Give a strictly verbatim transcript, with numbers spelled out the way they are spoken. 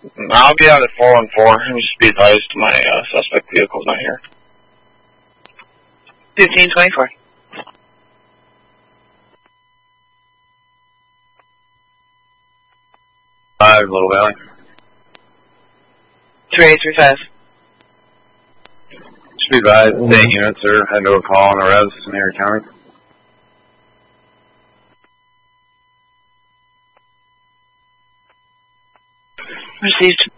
I'll be out at four one four. Just be advised my uh, suspect vehicle's not here. fifteen twenty-four. Five, Little Valley. three eight three five. Should be advised, state units are heading to a call on the res in Erie County. Received.